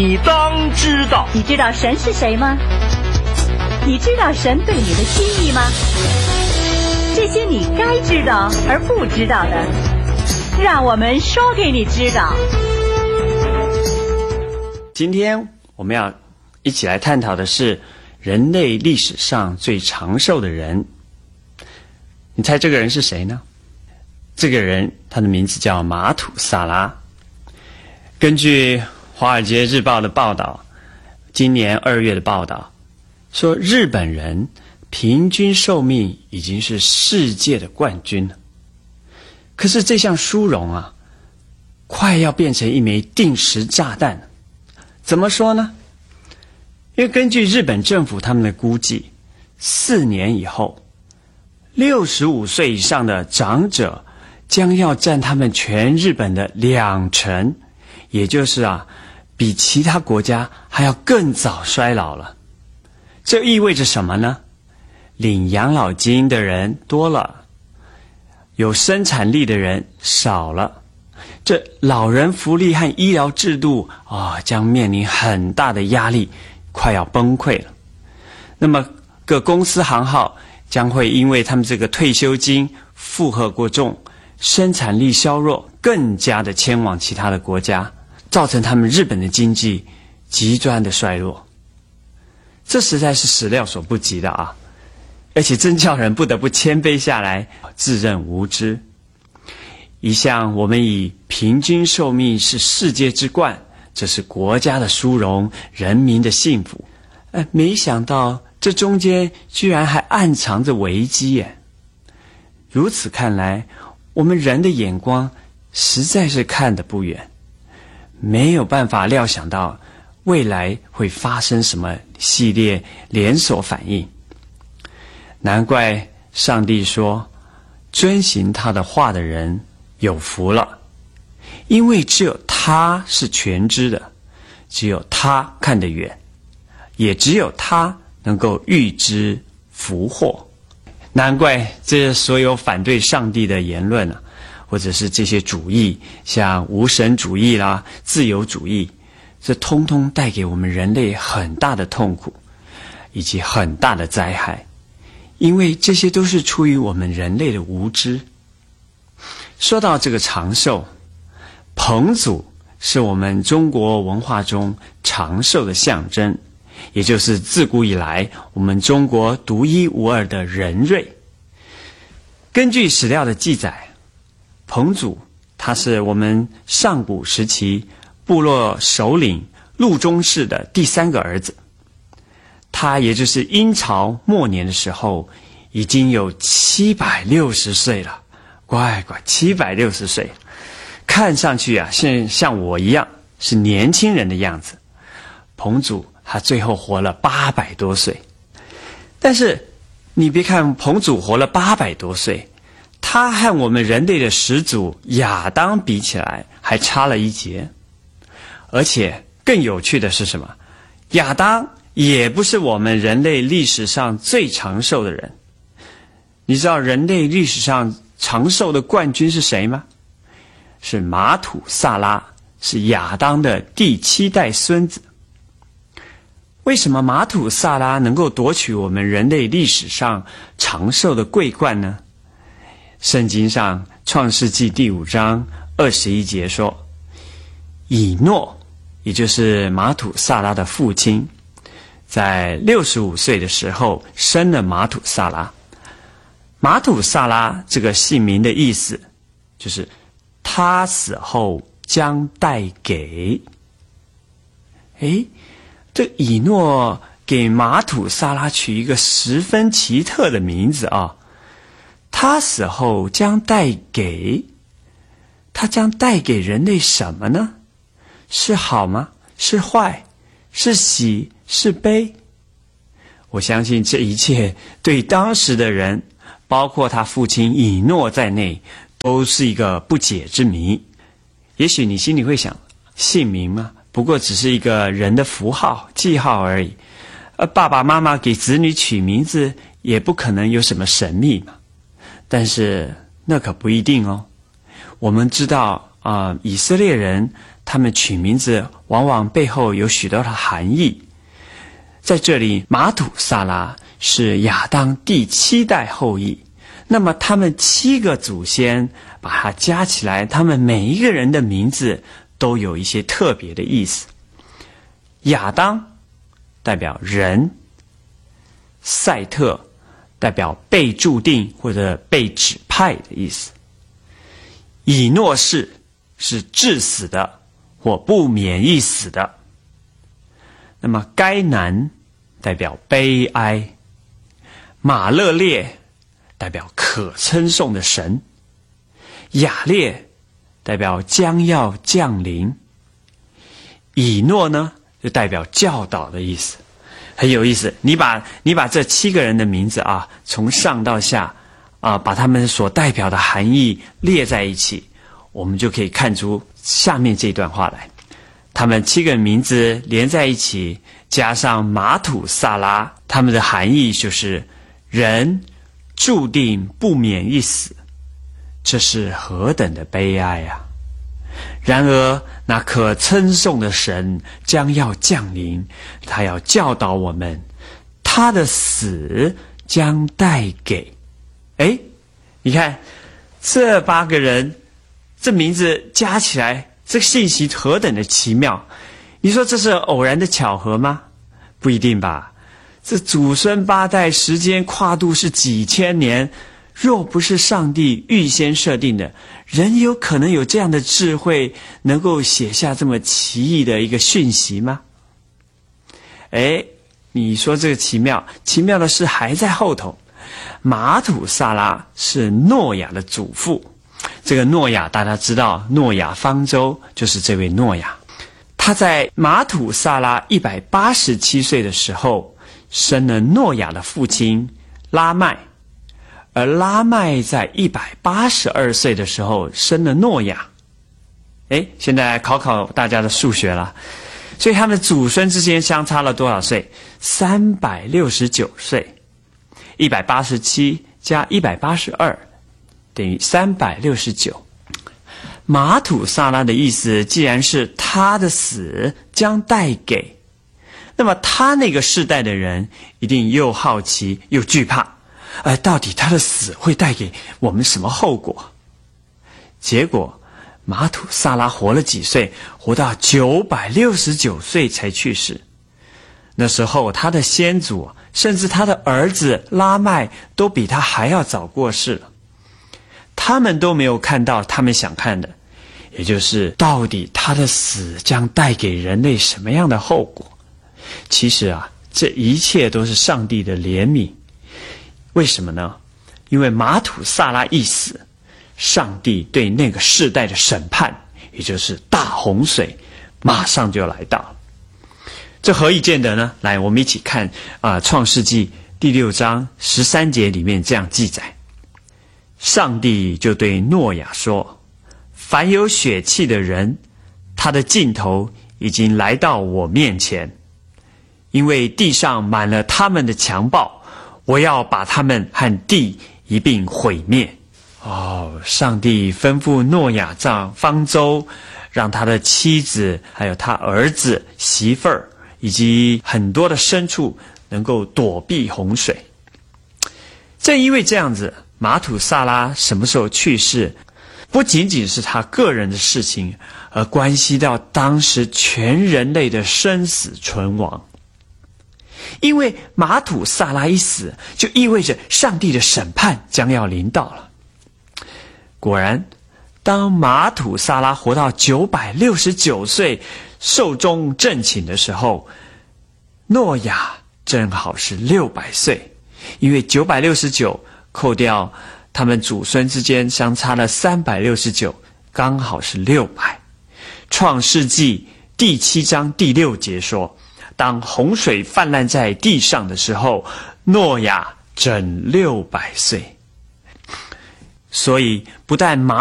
你当知道。 你知道神是谁吗？你知道神对你的心意吗？这些你该知道而不知道的，让我们说给你知道。 今天我们要一起来探讨的是人类历史上最长寿的人。你猜这个人是谁呢？这个人他的名字叫马土萨拉。根据《华尔街日报》的报道，今年2月的报道说，日本人平均寿命已经是世界的冠军了。可是这项殊荣啊，快要变成一枚定时炸弹了。怎么说呢？因为根据日本政府他们的估计，4年以后，65岁以上的长者将要占他们全日本的20%，也就是比其他国家还要更早衰老了。这意味着什么呢？领养老金的人多了，有生产力的人少了，这老人福利和医疗制度将面临很大的压力，快要崩溃了。那么各公司行号将会因为他们这个退休金负荷过重，生产力削弱，更加的迁往其他的国家，造成他们日本的经济极端的衰落。这实在是始料所不及的而且真叫人不得不谦卑下来，自认无知。一向我们以平均寿命是世界之冠，这是国家的殊荣，人民的幸福，没想到这中间居然还暗藏着危机耶。如此看来，我们人的眼光实在是看得不远，没有办法料想到未来会发生什么系列连锁反应。难怪上帝说，遵行他的话的人有福了，因为只有他是全知的，只有他看得远，也只有他能够预知福祸。难怪这所有反对上帝的言论或者是这些主义，像无神主义啦、自由主义，这通通带给我们人类很大的痛苦，以及很大的灾害，因为这些都是出于我们人类的无知。说到这个长寿，彭祖是我们中国文化中长寿的象征，也就是自古以来我们中国独一无二的人瑞。根据史料的记载，彭祖他是我们上古时期部落首领陆中氏的第3个儿子，他也就是殷朝末年的时候已经有760岁了，乖760岁，看上去像我一样是年轻人的样子。彭祖他最后活了800多岁，但是你别看彭祖活了800多岁，他和我们人类的始祖亚当比起来还差了一截。而且更有趣的是什么？亚当也不是我们人类历史上最长寿的人。你知道人类历史上长寿的冠军是谁吗？是马土萨拉，是亚当的第7代孙子。为什么马土萨拉能够夺取我们人类历史上长寿的桂冠呢？圣经上创世纪第5章21节说，以诺，也就是马土萨拉的父亲，在65岁的时候生了马土萨拉。马土萨拉这个姓名的意思就是他死后将带给。这以诺给马土萨拉取一个十分奇特的名字他死后将带给，他将带给人类什么呢？是好吗？是坏？是喜？是悲？我相信这一切对当时的人，包括他父亲以诺在内，都是一个不解之谜。也许你心里会想，姓名嘛，不过只是一个人的符号、记号而已。爸爸妈妈给子女取名字，也不可能有什么神秘嘛。但是那可不一定哦。我们知道以色列人他们取名字往往背后有许多的含义。在这里，马土萨拉是亚当第7代后裔，那么他们7个祖先把它加起来，他们每一个人的名字都有一些特别的意思。亚当代表人，赛特代表被注定或者被指派的意思，以诺士是致死的或不免一死的。那么该南代表悲哀，马勒列代表可称颂的神，雅列代表将要降临，以诺呢就代表教导的意思。很有意思，你把这7个人的名字从上到下把他们所代表的含义列在一起，我们就可以看出下面这段话来。他们7个名字连在一起，加上马土萨拉，他们的含义就是人注定不免一死，这是何等的悲哀啊！然而那可称颂的神将要降临，他要教导我们，他的死将带给你看这8个人，这名字加起来，这个信息何等的奇妙！你说这是偶然的巧合吗？不一定吧。这祖孙8代时间跨度是几千年，若不是上帝预先设定的，人有可能有这样的智慧，能够写下这么奇异的一个讯息吗？你说这个奇妙，奇妙的事还在后头。马土萨拉是诺亚的祖父，这个诺亚大家知道，诺亚方舟就是这位诺亚。他在马土萨拉187岁的时候生了诺亚的父亲拉麦，而拉麦在182岁的时候生了诺亚。现在考考大家的数学了。所以他们祖孙之间相差了多少岁？369岁。187加182等于369。马土萨拉的意思既然是他的死将带给，那么他那个世代的人一定又好奇又惧怕，到底他的死会带给我们什么后果？结果马土萨拉活了几岁？活到969岁才去世。那时候他的先祖甚至他的儿子拉麦都比他还要早过世了，他们都没有看到他们想看的，也就是到底他的死将带给人类什么样的后果。其实这一切都是上帝的怜悯。为什么呢？因为马土萨拉一死，上帝对那个世代的审判，也就是大洪水，马上就来到了。这何以见得呢？来，我们一起看创世纪第6章13节里面这样记载：上帝就对诺亚说，凡有血气的人，他的尽头已经来到我面前，因为地上满了他们的强暴，我要把他们和地一并毁灭。上帝吩咐诺亚造方舟，让他的妻子还有他儿子媳妇儿以及很多的牲畜能够躲避洪水。正因为这样子，马土萨拉什么时候去世，不仅仅是他个人的事情，而关系到当时全人类的生死存亡。因为马土萨拉一死，就意味着上帝的审判将要临到了。果然，当马土萨拉活到969岁寿终正寝的时候，诺亚正好是600岁。因为969扣掉他们祖孙之间相差了369，刚好是600。创世纪第7章第6节说，当洪水泛滥在地上的时候，诺亚整600岁。所以不但马